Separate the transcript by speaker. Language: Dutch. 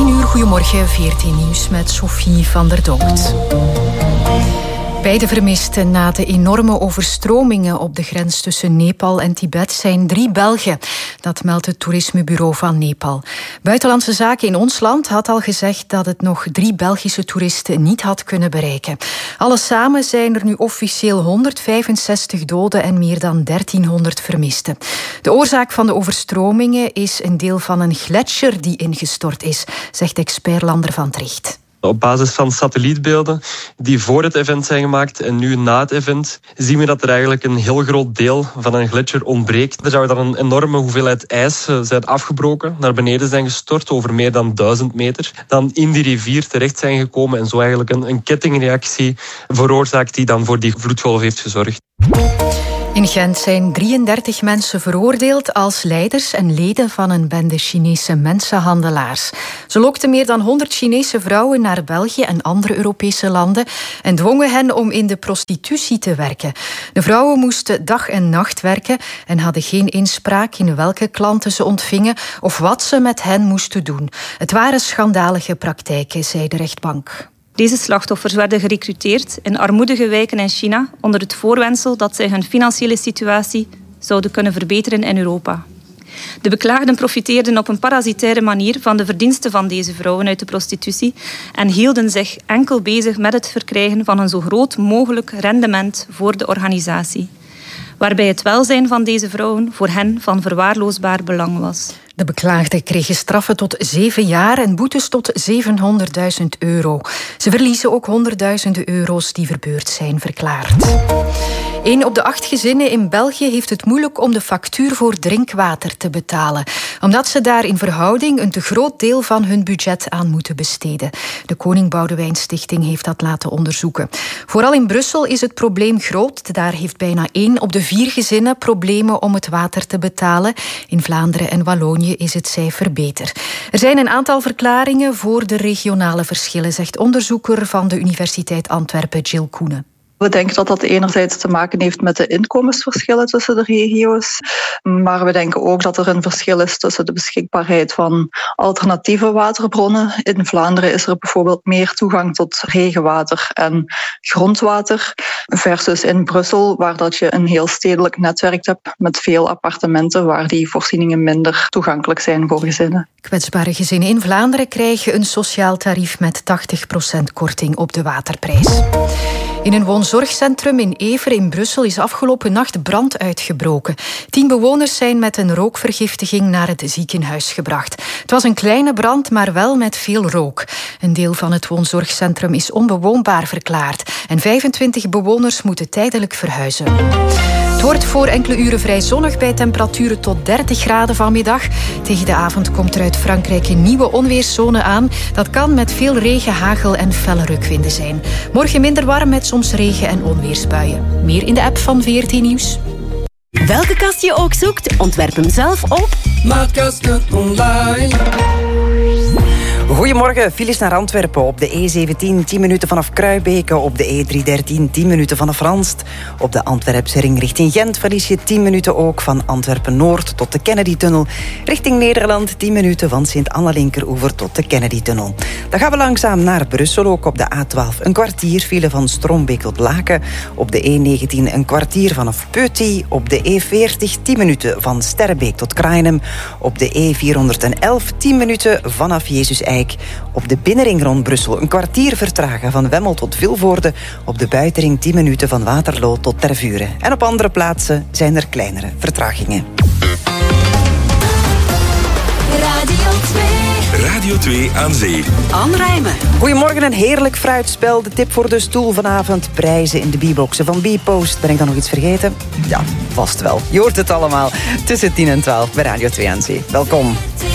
Speaker 1: 10:00, goedemorgen, 14 nieuws met Sophie van der Donkt. Beide vermisten na de enorme overstromingen op de grens tussen Nepal en Tibet zijn 3 Belgen. Dat meldt het toerismebureau van Nepal. Buitenlandse Zaken in ons land had al gezegd dat het nog 3 Belgische toeristen niet had kunnen bereiken. Alles samen zijn er nu officieel 165 doden en meer dan 1300 vermisten. De oorzaak van de overstromingen is een deel van een gletsjer die ingestort is, zegt expert Lander van Tricht.
Speaker 2: Op basis van satellietbeelden die voor het event zijn gemaakt en nu na het event, zien we dat er eigenlijk een heel groot deel van een gletsjer ontbreekt. Er zou dan een enorme hoeveelheid ijs zijn afgebroken, naar beneden zijn gestort over meer dan 1000 meter. Dan in die rivier terecht zijn gekomen en zo eigenlijk een kettingreactie veroorzaakt die dan voor die vloedgolf heeft gezorgd.
Speaker 1: In Gent zijn 33 mensen veroordeeld als leiders en leden van een bende Chinese mensenhandelaars. Ze lokten meer dan 100 Chinese vrouwen naar België en andere Europese landen en dwongen hen om in de prostitutie te werken. De vrouwen moesten dag en nacht werken en hadden geen inspraak in welke klanten ze ontvingen of wat ze met hen moesten doen. Het waren schandalige praktijken, zei de rechtbank.
Speaker 3: Deze slachtoffers werden gerecruteerd in armoedige wijken in China onder het voorwendsel dat zij hun financiële situatie zouden kunnen verbeteren in Europa. De beklaagden profiteerden op een parasitaire manier van de verdiensten van deze vrouwen uit de prostitutie en hielden zich enkel bezig met het verkrijgen van een zo groot mogelijk rendement voor de organisatie, waarbij het welzijn van deze vrouwen voor hen van verwaarloosbaar belang was.
Speaker 1: De beklaagden kregen straffen tot 7 jaar en boetes tot €700.000. Ze verliezen ook honderdduizenden euro's die verbeurd zijn verklaard. 1 op de 8 gezinnen in België heeft het moeilijk om de factuur voor drinkwater te betalen, omdat ze daar in verhouding een te groot deel van hun budget aan moeten besteden. De Koning Boudewijn Stichting heeft dat laten onderzoeken. Vooral in Brussel is het probleem groot. Daar heeft bijna 1 op de 4 gezinnen problemen om het water te betalen. In Vlaanderen en Wallonië is het cijfer beter. Er zijn een aantal verklaringen voor de regionale verschillen, zegt onderzoeker van de Universiteit Antwerpen, Jill Koenen.
Speaker 4: We denken dat dat enerzijds te maken heeft met de inkomensverschillen tussen de regio's. Maar we denken ook dat er een verschil is tussen de beschikbaarheid van alternatieve waterbronnen. In Vlaanderen is er bijvoorbeeld meer toegang tot regenwater en grondwater. Versus in Brussel, waar dat je een heel stedelijk netwerk hebt met veel appartementen waar die voorzieningen minder toegankelijk zijn voor gezinnen.
Speaker 1: Kwetsbare gezinnen in Vlaanderen krijgen een sociaal tarief met 80% korting op de waterprijs. In een woonzorgcentrum in Everen in Brussel is afgelopen nacht brand uitgebroken. 10 bewoners zijn met een rookvergiftiging naar het ziekenhuis gebracht. Het was een kleine brand, maar wel met veel rook. Een deel van het woonzorgcentrum is onbewoonbaar verklaard en 25 bewoners moeten tijdelijk verhuizen. Het wordt voor enkele uren vrij zonnig bij temperaturen tot 30 graden vanmiddag. Tegen de avond komt er uit Frankrijk een nieuwe onweerszone aan. Dat kan met veel regen, hagel en felle rukwinden zijn. Morgen minder warm met soms regen- en onweersbuien. Meer in de app van VRT Nieuws.
Speaker 5: Welke kast je ook zoekt, ontwerp hem zelf op
Speaker 6: Maatkasten online.
Speaker 7: Goedemorgen, files naar Antwerpen op de E17, 10 minuten vanaf Kruibeke. Op de E313, 10 minuten vanaf Ranst. Op de Antwerpse ring richting Gent verlies je 10 minuten ook van Antwerpen-Noord tot de Kennedy-tunnel. Richting Nederland 10 minuten van Sint-Anna-Linkeroever tot de Kennedy-tunnel. Dan gaan we langzaam naar Brussel, ook op de A12. Een kwartier file van Strombeek tot Laken. Op de E19 een kwartier vanaf Peuty. Op de E40 10 minuten van Sterrebeek tot Krainem. Op de E411 10 minuten vanaf Jezus-Eik. Op de binnenring rond Brussel een kwartier vertragen van Wemmel tot Vilvoorde. Op de buitenring 10 minuten van Waterloo tot Tervuren. En op andere plaatsen zijn er kleinere vertragingen.
Speaker 8: Radio 2 aan zee.
Speaker 5: Anne Rijmen.
Speaker 7: Goedemorgen, een heerlijk fruitspel. De tip voor de stoel vanavond. Prijzen in de B-boxen van B-Post. Ben ik dan nog iets vergeten? Ja, vast wel. Je hoort het allemaal tussen 10 en 12 bij Radio 2 aan zee. Welkom.